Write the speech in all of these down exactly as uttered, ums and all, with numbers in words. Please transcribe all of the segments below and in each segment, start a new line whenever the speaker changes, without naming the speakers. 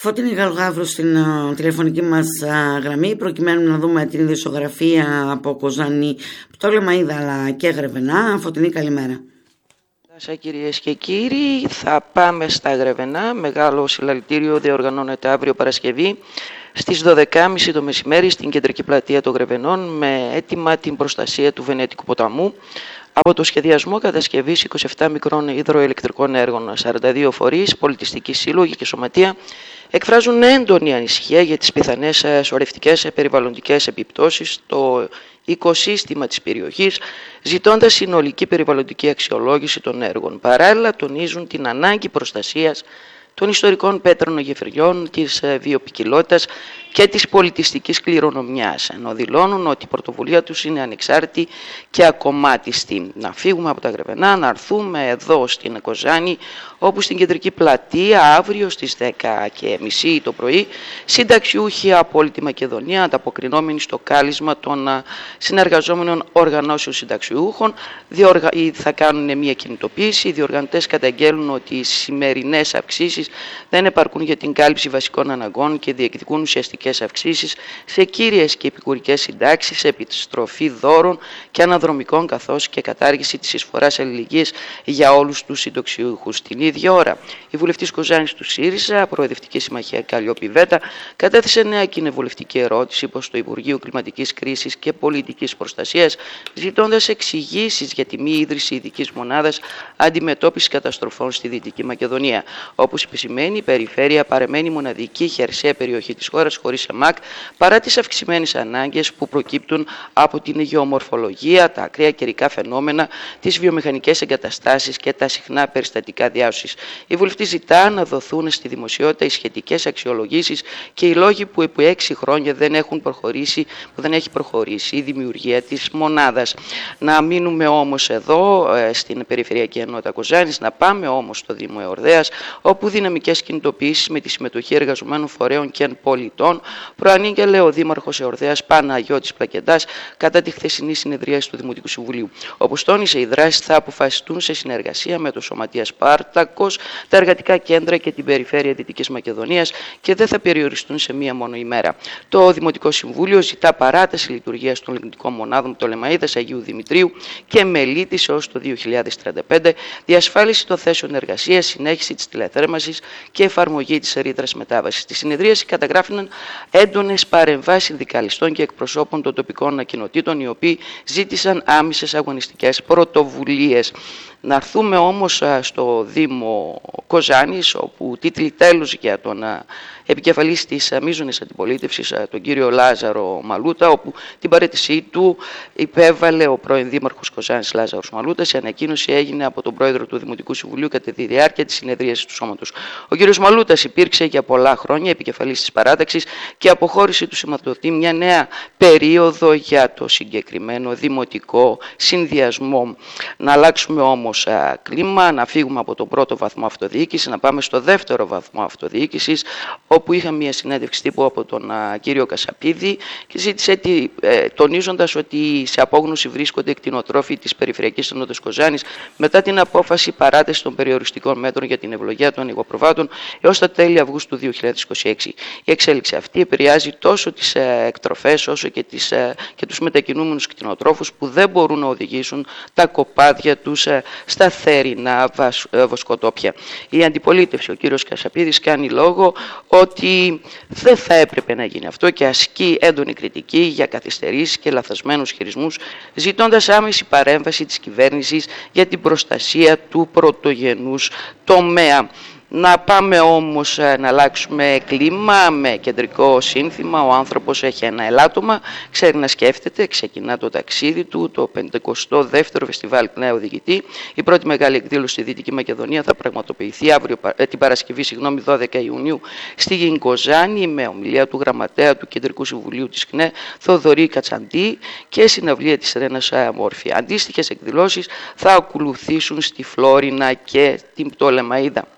Φωτεινή Γαλογαύρου στην uh, τηλεφωνική μας uh, γραμμή, προκειμένου να δούμε την ειδησιογραφία από Κοζάνη, Πτολεμαΐδα αλλά και Γρεβενά. Φωτεινή, καλημέρα.
Σας κυρίες και κύριοι, θα πάμε στα Γρεβενά. Μεγάλο συλλαλητήριο διοργανώνεται αύριο Παρασκευή στις δώδεκα και μισή το μεσημέρι στην κεντρική πλατεία των Γρεβενών με αίτημα την προστασία του Βενετικού ποταμού από το σχεδιασμό κατασκευής είκοσι επτά μικρών υδροελεκτρικών έργων. σαράντα δύο φορείς, πολιτιστικοί σύλλογοι και σωματεία εκφράζουν έντονη ανησυχία για τις πιθανές σωρευτικές περιβαλλοντικές επιπτώσεις στο οικοσύστημα της περιοχής, ζητώντας συνολική περιβαλλοντική αξιολόγηση των έργων. Παράλληλα, τονίζουν την ανάγκη προστασίας των ιστορικών πέτρων γεφυριών, της βιοποικιλότητας και της πολιτιστικής κληρονομιάς, ενώ δηλώνουν ότι η πρωτοβουλία τους είναι ανεξάρτητη και ακομμάτιστη. Να φύγουμε από τα Γρεβενά, να έρθουμε εδώ στην Κοζάνη, όπου στην κεντρική πλατεία αύριο στις δέκα και μισή το πρωί συνταξιούχοι από όλη τη Μακεδονία, ανταποκρινόμενοι στο κάλισμα των συνεργαζόμενων οργανώσεων συνταξιούχων, διοργα... θα κάνουν μια κινητοποίηση. Οι διοργανωτές καταγγέλνουν ότι οι σημερινές αυξήσεις δεν επαρκούν για την κάλυψη βασικών αναγκών και διεκδικούν ουσιαστικές αυξήσεις σε κύριες και επικουρικές συντάξεις, επιστροφή δώρων και αναδρομικών, καθώς και κατάργηση της εισφοράς αλληλεγγύης για όλους τους συνταξιούχους. Την ίδια ώρα, η βουλευτής Κοζάνης του ΣΥΡΙΖΑ, Προοδευτική Συμμαχία Καλλιόπη Βέτα, κατέθεσε νέα κοινοβουλευτική ερώτηση προς το Υπουργείο Κλιματικής Κρίσης και Πολιτικής Προστασίας, ζητώντας εξηγήσεις για τη μη ίδρυση ειδικής μονάδας αντιμετώπισης καταστροφών στη Δυτική Μακεδονία. Όπως επισημαίνει, η περιφέρεια παραμένει μοναδική χερσαία περιοχή της χώρας χωρίς ΕΜΑΚ, παρά τις αυξημένες ανάγκες που προκύπτουν από την γεωμορφολογία, τα ακραία καιρικά φαινόμενα, τις βιομηχανικές εγκαταστάσεις και τα συχνά περιστατικά διάσωσης. Η βουλευτή ζητά να δοθούν στη δημοσιότητα οι σχετικές αξιολογήσεις και οι λόγοι που επί έξι χρόνια δεν έχουν προχωρήσει, που δεν έχει προχωρήσει η δημιουργία της μονάδας. Να μείνουμε όμως εδώ στην Περιφερειακή Ενότητα Κοζάνης, να πάμε όμως στο Δήμο Εορδαίας, όπου δυναμικές κινητοποιήσεις με τη συμμετοχή εργαζομένων φορέων και πολιτών προανήγγελε ο Δήμαρχος Εορδαίας Παναγιώτης Πλακεντάς κατά τη χθεσινή συνεδρίαση του Δημοτικού Συμβουλίου. Όπως τόνισε, οι δράσεις θα αποφασιστούν σε συνεργασία με το Σωματεία Σπάρτακος, τα εργατικά κέντρα και την Περιφέρεια Δυτικής Μακεδονίας και δεν θα περιοριστούν σε μία μόνο ημέρα. Το Δημοτικό Συμβούλιο ζητά παράταση λειτουργίας των λειτουργικών μονάδων Πτολεμαΐδας Αγίου Δημητρίου και Μελίτης έως το δύο χιλιάδες τριάντα πέντε, διασφάλιση των θέσεων εργασίας, συνέχιση της τηλεθέρμανσης και εφαρμογή της ρήτρας μετάβασης. Στη συνεδρίαση καταγράφηκαν έντονες παρεμβάσεις συνδικαλιστών και εκπροσώπων των τοπικών κοινοτήτων, οι οποίοι ζήτησαν άμεσες αγωνιστικές πρωτοβουλίες. Να έρθουμε όμως στο Δήμο Κοζάνης, όπου τίτλοι τέλους για τον επικεφαλής της μείζωνης αντιπολίτευσης, τον κύριο Λάζαρο Μαλούτα, όπου την παραίτησή του υπέβαλε ο πρώην Δήμαρχος Κοζάνης Λάζαρος Μαλούτας. Η ανακοίνωση έγινε από τον πρόεδρο του Δημοτικού Συμβουλίου κατά τη διάρκεια της συνεδρίασης του Σώματος. Ο κύριος Μαλούτας υπήρξε για πολλά χρόνια επικεφαλής της παράταξης και αποχώρηση του σηματοδοτεί μια νέα περίοδο για το συγκεκριμένο δημοτικό συνδυασμό. Να αλλάξουμε όμως α, κλίμα, να φύγουμε από τον πρώτο βαθμό αυτοδιοίκηση, να πάμε στο δεύτερο βαθμό αυτοδιοίκησης, όπου είχα μια συνέντευξη τύπου από τον α, κύριο Κασαπίδη και ζήτησε τι, ε, τονίζοντας ότι σε απόγνωση βρίσκονται εκτινοτρόφοι της Περιφερειακής Ενότητας Κοζάνης μετά την απόφαση παράταση των περιοριστικών μέτρων για την ευλογία των υγοπροβάτων έως τα τέλη Αυγούστου δύο χιλιάδες είκοσι έξι. Η εξέλιξη αυτή επηρεάζει τόσο τις ε, εκτροφές όσο και, τις, ε, και τους μετακινούμενους κτηνοτρόφους που δεν μπορούν να οδηγήσουν τα κοπάδια τους ε, στα θέρινα βασ, ε, βοσκοτόπια. Η αντιπολίτευση, ο κύριος Κασαπίδης, κάνει λόγο ότι δεν θα έπρεπε να γίνει αυτό και ασκεί έντονη κριτική για καθυστερήσεις και λαθασμένους χειρισμούς, ζητώντας άμεση παρέμβαση της κυβέρνησης για την προστασία του πρωτογενούς τομέα. Να πάμε όμως να αλλάξουμε κλίμα με κεντρικό σύνθημα. Ο άνθρωπος έχει ένα ελάττωμα, ξέρει να σκέφτεται, ξεκινά το ταξίδι του, το πενηκοστό δεύτερο Φεστιβάλ Νέου Οδηγητή. Η πρώτη μεγάλη εκδήλωση στη Δυτική Μακεδονία θα πραγματοποιηθεί αύριο, την Παρασκευή, συγγνώμη, δώδεκα Ιουνίου, στη Κοζάνη, με ομιλία του γραμματέα του Κεντρικού Συμβουλίου της ΚΝΕ, Θοδωρή Κατσαντή, και συναυλία της Ρένας Μόρφη. Αντίστοιχες εκδηλώσεις θα ακολουθήσουν στη Φλόρινα και την Πτολεμαΐδα. Τώρα,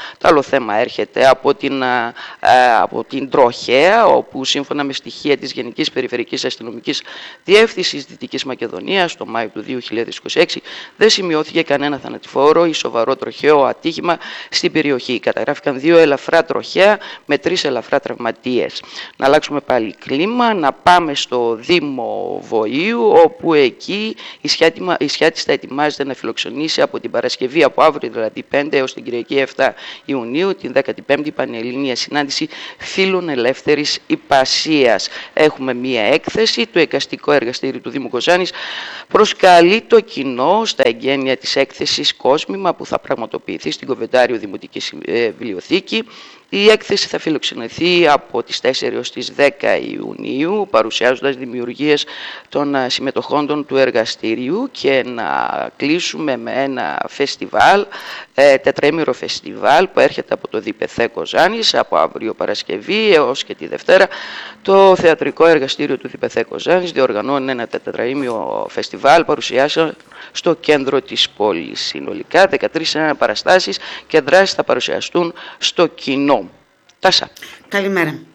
Το άλλο θέμα έρχεται από την, από την τροχέα, όπου σύμφωνα με στοιχεία της Γενικής Περιφερειακής Αστυνομικής Διεύθυνσης Δυτικής Μακεδονίας το Μάιο του δύο χιλιάδες είκοσι έξι δεν σημειώθηκε κανένα θανατηφόρο ή σοβαρό τροχαίο ατύχημα στην περιοχή. Καταγράφηκαν δύο ελαφρά τροχαία με τρεις ελαφρά τραυματίες. Να αλλάξουμε πάλι κλίμα, να πάμε στο Δήμο Βοήου, όπου εκεί η Σιάτιστα ετοιμάζεται να φιλοξενήσει από την Παρασκευή, από αύριο δηλαδή πέντε έως την Κυριακή επτά Ιουνίου, την δέκατη πέμπτη Πανελλήνια Συνάντηση Φίλων Ελεύθερης Ιππασίας. Έχουμε μία έκθεση. Το Εικαστικό Εργαστήριο του Δήμου Κοζάνης προσκαλεί το κοινό στα εγγένεια της έκθεσης Κόσμημα, που θα πραγματοποιηθεί στην Κοβεντάριο Δημοτική Βιβλιοθήκη. Η έκθεση θα φιλοξενηθεί από τις τέσσερις έως τις δέκα Ιουνίου, παρουσιάζοντας δημιουργίες των συμμετοχόντων του εργαστήριου, και να κλείσουμε με ένα φεστιβάλ, ε, τετραήμερο φεστιβάλ που έρχεται από το ΔΠΘ Κοζάνης από αύριο Παρασκευή έως και τη Δευτέρα. Το θεατρικό εργαστήριο του ΔΠΘ Κοζάνης διοργανώνει ένα τετραήμερο φεστιβάλ παρουσιάσεων στο κέντρο της πόλης. Συνολικά δεκατρείς παραστάσεις και δράσεις θα παρουσιαστούν στο κοινό. Τάσα.
Καλημέρα.